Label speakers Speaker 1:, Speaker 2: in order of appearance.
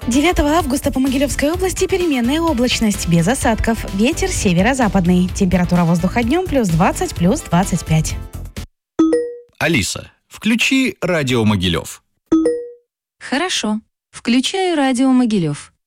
Speaker 1: 9 августа по Могилевской области переменная облачность, без осадков. Ветер северо-западный. Температура воздуха днем плюс 20, плюс 25.
Speaker 2: Алиса, включи радио Могилев.
Speaker 3: Хорошо. Включаю радио Могилев.